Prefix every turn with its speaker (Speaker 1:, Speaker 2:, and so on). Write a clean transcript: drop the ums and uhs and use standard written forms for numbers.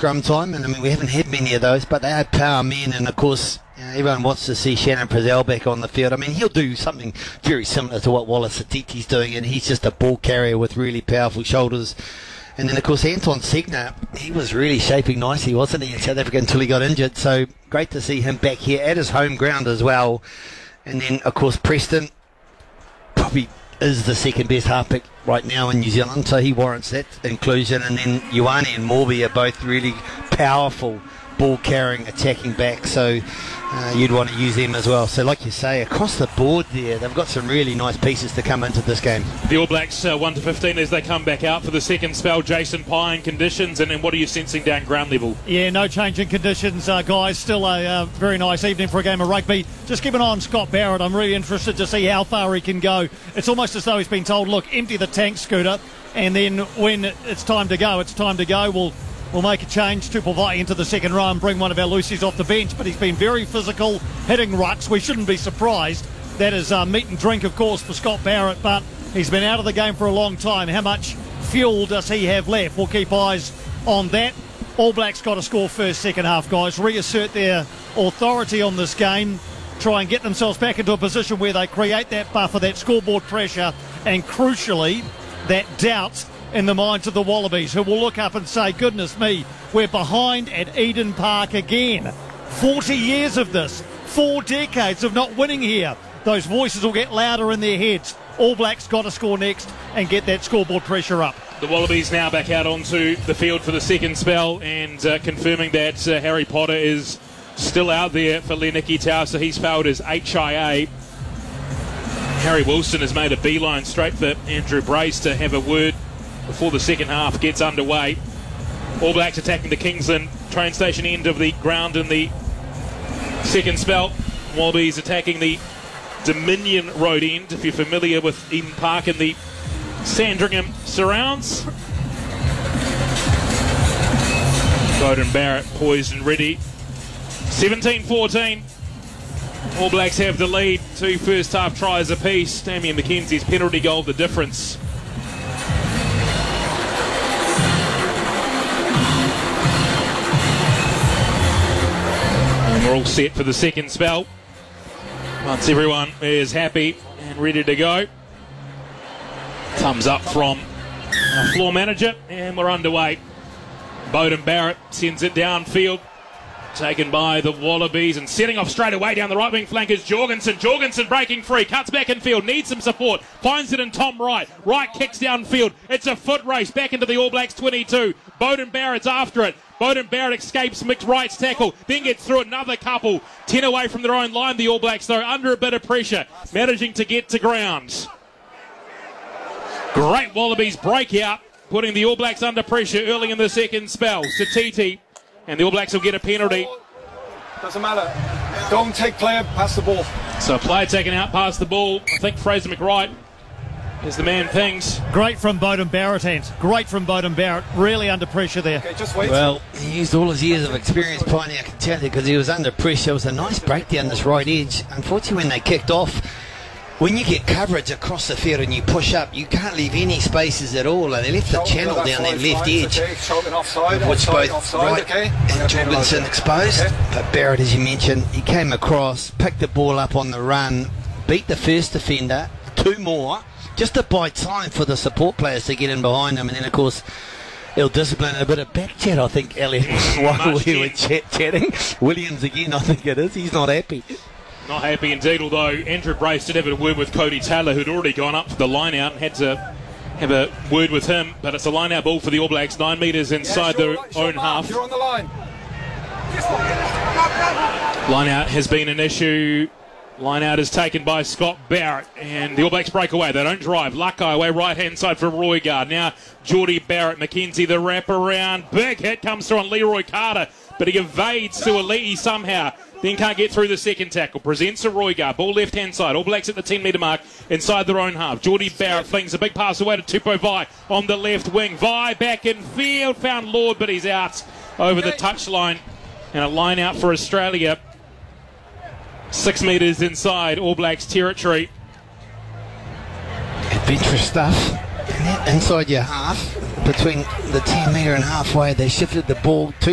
Speaker 1: scrum time, and I mean we haven't had many of those, but they are power men, and of course everyone wants to see Shannon Frizzell back on the field. I mean, he'll do something very similar to what Wallace Atiti's doing, and he's just a ball carrier with really powerful shoulders. And then, of course, Anton Segner, he was really shaping nicely, wasn't he, in South Africa until he got injured. So great to see him back here at his home ground as well. And then, of course, Preston probably is the second best halfback right now in New Zealand, so he warrants that inclusion. And then Ioane and Morby are both really powerful ball-carrying, attacking back, so you'd want to use them as well. So like you say, across the board there, they've got some really nice pieces to come into this game.
Speaker 2: The All Blacks 1-15 as they come back out for the second spell. Jason Pye in conditions, and then what are you sensing down ground level?
Speaker 3: Yeah, no change in conditions, guys. Still a very nice evening for a game of rugby. Just keep an eye on Scott Barrett. I'm really interested to see how far he can go. It's almost as though he's been told, look, empty the tank, Scooter, and then when it's time to go, We'll make a change. Tupuvai into the second row and bring one of our Lucy's off the bench, but he's been very physical, hitting rucks. We shouldn't be surprised. That is meat and drink, of course, for Scott Barrett, but he's been out of the game for a long time. How much fuel does he have left? We'll keep eyes on that. All Blacks got to score first, second half, guys. Reassert their authority on this game. Try and get themselves back into a position where they create that buffer, that scoreboard pressure, and crucially, that doubt in the minds of the Wallabies, who will look up and say, goodness me, we're behind at Eden Park again. 40 years of this, 4 decades of not winning here. Those voices will get louder in their heads. All Blacks got to score next and get that scoreboard pressure up.
Speaker 2: The Wallabies now back out onto the field for the second spell, and confirming that Harry Potter is still out there for Leniki Tau, so he's failed his HIA. Harry Wilson has made a beeline straight for Andrew Brace to have a word before the second half gets underway. All Blacks attacking the Kingsland train station end of the ground in the second spell. Wallabies attacking the Dominion Road end, if you're familiar with Eden Park and the Sandringham surrounds. Beauden Barrett poised and ready. 17-14. All Blacks have the lead. 2 first half tries apiece. Damian McKenzie's penalty goal the difference. We're all set for the second spell. Once everyone is happy and ready to go. Thumbs up from our floor manager, and we're underway. Beauden Barrett sends it downfield. Taken by the Wallabies, and setting off straight away down the right wing flank is Jorgensen. Jorgensen breaking free, cuts back in field, needs some support, finds it in Tom Wright. Wright kicks downfield. It's a foot race back into the All Blacks 22. Beauden Barrett's after it. Beauden Barrett escapes Mick Wright's tackle, then gets through another couple. 10 away from their own line, the All Blacks, though, under a bit of pressure, managing to get to ground. Great Wallabies breakout, putting the All Blacks under pressure early in the second spell. Satiti, and the All Blacks will get a penalty.
Speaker 4: Doesn't matter. Don't take player past the ball.
Speaker 2: So a player taken out past the ball. I think Fraser McWright is the man pings.
Speaker 3: Great from Beauden Barrett, Ant. Great from Beauden Barrett. Really under pressure there.
Speaker 4: Okay, just wait.
Speaker 1: Well, he used all his years of experience, Piney, I can tell you, because he was under pressure. It was a nice break down this right edge. Unfortunately, when they kicked off, when you get coverage across the field and you push up, you can't leave any spaces at all. And they left the channel down that left edge, which both Wright and Jorgensen exposed. But Barrett, as you mentioned, he came across, picked the ball up on the run, beat the first defender, 2 more, just to buy time for the support players to get in behind him. And then, of course, he'll discipline a bit of back chat, I think, Elliot, while we were chatting. Williams again, I think it is. He's not happy.
Speaker 2: Not happy indeed, although Andrew Brace did have a word with Cody Taylor, who'd already gone up for the line-out and had to have a word with him. But it's a line-out ball for the All Blacks, 9 metres inside their own half.
Speaker 4: You're on the line.
Speaker 2: Line-out has been an issue. Line-out is taken by Scott Barrett, and the All Blacks break away. They don't drive. Luckeye away right-hand side for Roygard. Now Geordie Barrett, McKenzie, the wrap-around. Big hit comes through on Leroy Carter, but he evades Suali'i somehow. Then can't get through the second tackle. Presents to Roygard. Ball left-hand side. All Blacks at the 10-metre mark inside their own half. Geordie Barrett flings a big pass away to Tupuvai on the left wing. Vai back in field. Found Lord, but he's out over the touchline. And a line out for Australia. 6 metres inside All Blacks territory.
Speaker 1: Adventurous stuff. Inside your half, between the 10 metre and halfway, they shifted the ball